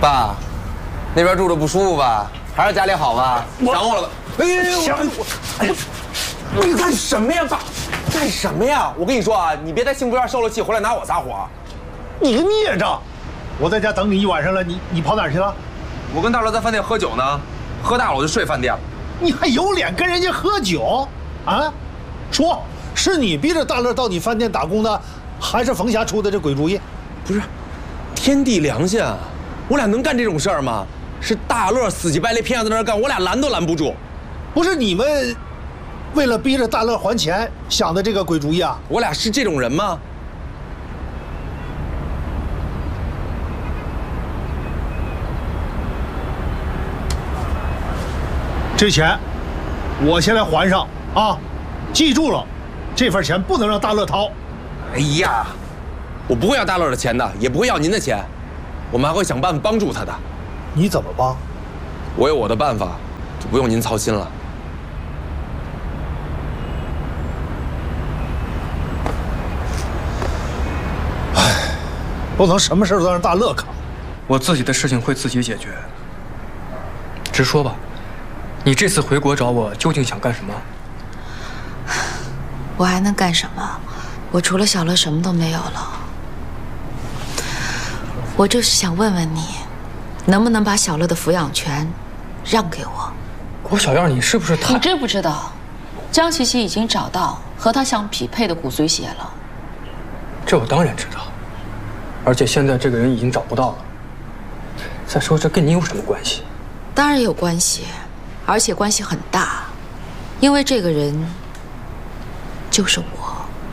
爸，那边住着不舒服吧？还是家里好吧？想我了吧？你干什么呀，爸？干什么呀？我跟你说啊，你别在幸福院受了气，回来拿我撒火。 你个孽障！我在家等你一晚上了，你跑哪儿去了？ 我跟大乐在饭店喝酒呢，喝大了我就睡饭店了。 你还有脸跟人家喝酒？啊？说，是你逼着大乐到你饭店打工的，还是冯霞出的这鬼主意？ 不是，天地良心啊，我俩能干这种事儿吗？是大乐死乞白赖偏要在那儿干，我俩拦都拦不住。 不是你们为了逼着大乐还钱想的这个鬼主意啊？ 我俩是这种人吗？ 这钱我先来还上啊！记住了，这份钱不能让大乐掏。 哎呀，我不会要大乐的钱的，也不会要您的钱，我们还会想办法帮助他的。 你怎么帮？ 我有我的办法，就不用您操心了。 唉，不能什么事都让大乐扛。 我自己的事情会自己解决。直说吧，你这次回国找我究竟想干什么？ 我还能干什么？我除了小乐什么都没有了。我就是想问问你，能不能把小乐的抚养权让给我？ 郭小燕，你是不是太…… 你知不知道，江琪琪已经找到和他相匹配的骨髓血了？ 这我当然知道，而且现在这个人已经找不到了。再说，这跟你有什么关系？ 当然有关系，而且关系很大，因为这个人就是我。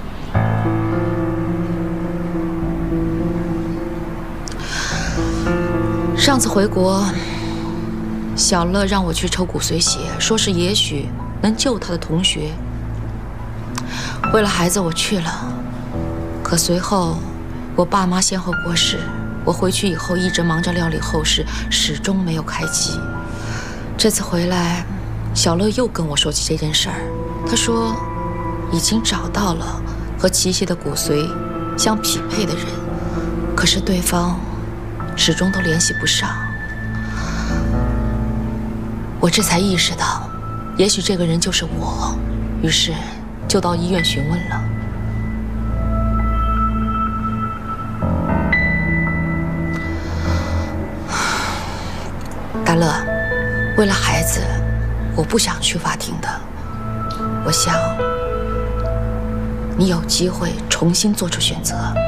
上次回国，小乐让我去抽骨髓血，说是也许能救他的同学。为了孩子，我去了。可随后，我爸妈先后过世，我回去以后一直忙着料理后事，始终没有开机。这次回来，小乐又跟我说起这件事儿。他说，已经找到了和琪琪的骨髓相匹配的人，可是对方始终都联系不上。我这才意识到，也许这个人就是我，于是就到医院询问了。大乐，为了孩子，我不想去法庭的。我想，你有机会重新做出选择。